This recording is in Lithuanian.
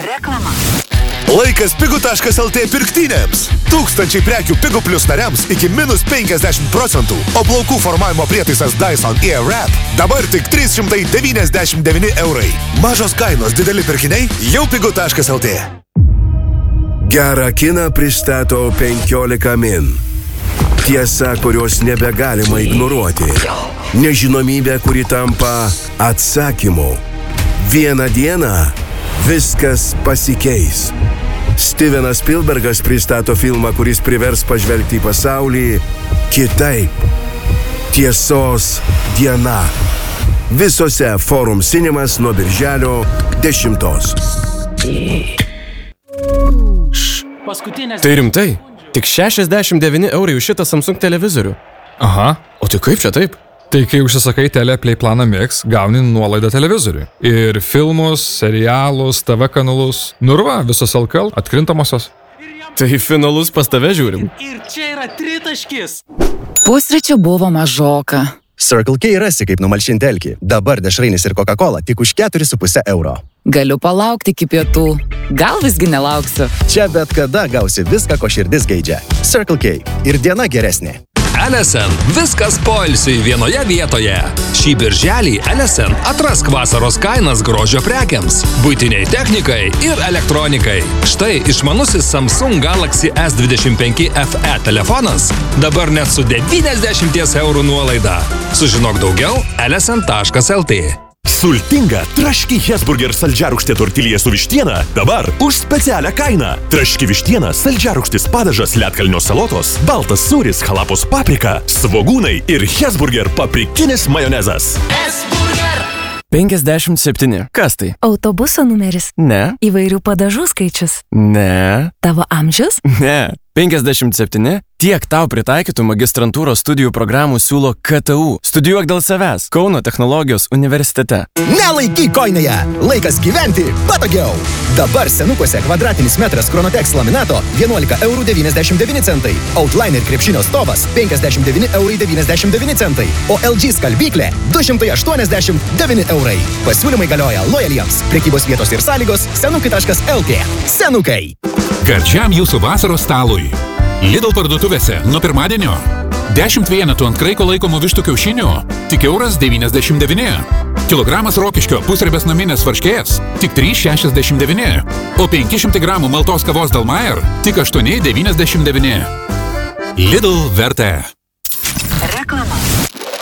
Reklama. Laikas pigu.lt pirktynėms. 1000 prekių Pigu Plus nariams iki -50%, o plaukų formavimo prietaisas Dyson Airwrap dabar tik 399 eurai. Mažos kainos, dideli pirkiniai, jau pigu.lt. Gerą kiną pristato 15 min. Tiesa, kurios nebegalima ignoruoti. Nežinomybė, kuri tampa atsakymu. Vieną dieną viskas pasikeis. Stevenas Spielbergas pristato filmą, kuris privers pažvelgti į pasaulį kitaip. Tiesos diena. Visose Forum Cinemas nuo birželio 10. Tai rimtai? Tik 69 eurai už šitą Samsung televizorių. Aha. O tai kaip čia taip? Tai kai užsisakai Teleplay planą Mix, gauni nuolaidą televizoriui. Ir filmus, serialus, TV kanalus. Nurva, visos LKL atkrintamosios. Tai finalus pas tave žiūrim. Ir čia yra tritaškis. Pusryčių buvo mažoka. Circle K rasi kaip numalšinti alkį. Dabar dešrainis ir Coca-Cola tik už 4,5 euro. Galiu palaukti iki pietų. Gal visgi nelauksiu. Čia bet kada gausi viską, ko širdis geidžia. Circle K. Ir diena geresnė. LSN. Viskas poilsiui vienoje vietoje. Šį birželį LSN atrask vasaros kainas grožio prekiams, buitiniai technikai ir elektronikai. Štai išmanusis Samsung Galaxy S25 FE telefonas dabar net su 90 eurų nuolaida. Sužinok daugiau lsn.lt. Sultinga traški Hesburger saldžiarūgštė tortilija su vištiena dabar už specialią kainą. Traški vištiena, saldžiarūgštis padažas, ledkalnio salotos, baltas sūris, halapos paprika, svogūnai ir Hesburger paprikinis majonezas. 57. Kas tai? Autobuso numeris. Ne. Įvairių padažų skaičius. Ne. Tavo amžius? Ne. 57. Tiek tau pritaikytų magistrantūros studijų programų siūlo KTU. Studijuok dėl savęs. Kauno technologijos universitete. Nelaikyk koinėje. Laikas gyventi patogiau. Dabar senukuose kvadratinis metras Chronotex laminato 11,99 €. Outliner krepšinio stovas 59,99 €. O LG skalbyklė 289 eurai. Pasiūlymai galioja lojaliems. Prekybos vietos ir sąlygos senukai.lt. Senukai. Gardžiam jūsų vasaros stalui. Lidl parduotuvėse nuo pirmadienio 10 vienetų ant kraiko laikomų vištų kiaušinių tik €1,99 €. Kilogramas rokiškio pusribės naminės varškės tik 3,69 €. O 500 gramų maltos kavos Dalmayer tik 8,99 €. Lidl vertė.